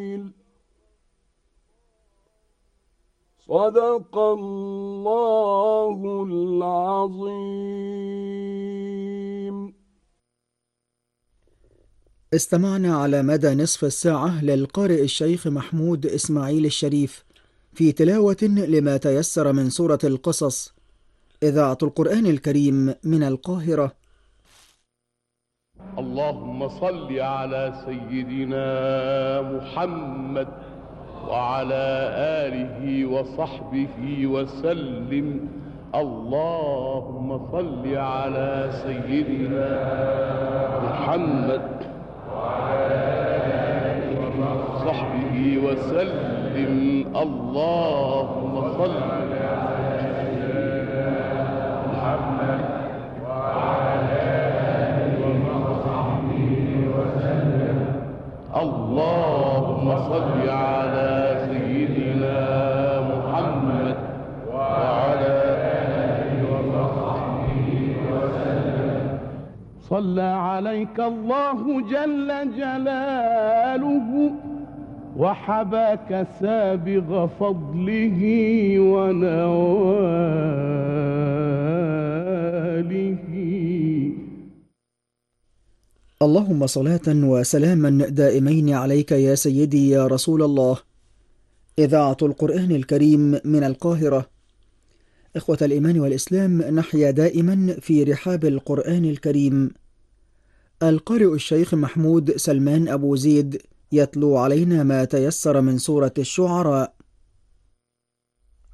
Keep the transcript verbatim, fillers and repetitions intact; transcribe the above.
صدق الله العظيم. استمعنا على مدى نصف الساعة للقارئ الشيخ محمود إسماعيل الشريف في تلاوة لما تيسر من سورة القصص، إذاعة القرآن الكريم من القاهرة. اللهم صل على سيدنا محمد وعلى آله وصحبه وسلم. اللهم صل على سيدنا محمد وعلى آله وصحبه وسلم. اللهم صل على سيدنا محمد وعلى آله وصحبه وسلم. اللهم صل على سيدنا محمد وعلى آله وصحبه وسلم. صلى عليك الله جل جلاله وحباك سابغ فضله ونواله. اللهم صلاة وسلاما دائمين عليك يا سيدي يا رسول الله. إذاعة القرآن الكريم من القاهرة. إخوة الإيمان والإسلام، نحيا دائما في رحاب القرآن الكريم. القارئ الشيخ محمود سلمان أبو زيد يتلو علينا ما تيسر من سورة الشعراء.